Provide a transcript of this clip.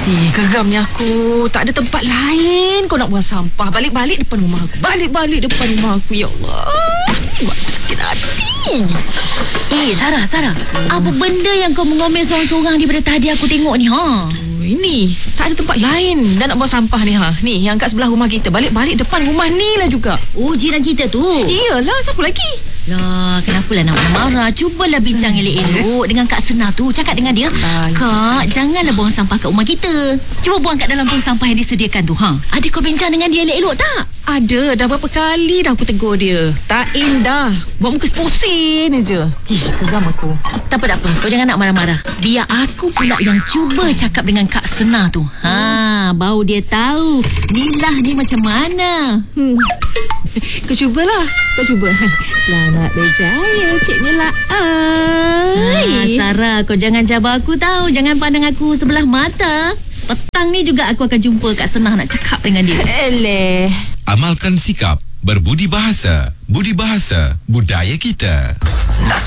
Geramnya aku. Tak ada tempat lain kau nak buang sampah. Balik-balik depan rumah aku. Balik-balik depan rumah aku. Ya Allah, buat sakit hati. Sarah, apa benda yang kau mengomel seorang-seorang daripada tadi aku tengok ni, Ini tak ada tempat lain dah nak buang sampah ni, Ni yang kat sebelah rumah kita. Balik-balik depan rumah ni lah juga. Oh, jiran kita tu. Iyalah, siapa lagi? Lah, kenapalah nak marah? Cubalah bincang elok-elok dengan Kak Sena tu. Cakap dengan dia, Kak, janganlah buang sampah kat rumah kita. Cuba buang kat dalam tong sampah yang disediakan tu. Ada kau bincang dengan dia elok-elok tak? Ada, dah berapa kali dah aku tegur dia. Tak indah, buat muka seposin aja. Geram aku. Tak apa, kau jangan nak marah-marah. Biar aku pula yang cuba cakap dengan Kak Sena tu. Baru dia tahu Milah ni macam mana. Kau cubalah. Selamat berjaya, Cik Mila. Sarah, kau jangan cabar aku tahu. Jangan pandang aku sebelah mata. Petang ni juga aku akan jumpa Kak Sena nak cakap dengan dia. Eleh. Amalkan sikap berbudi bahasa. Budi bahasa budaya kita.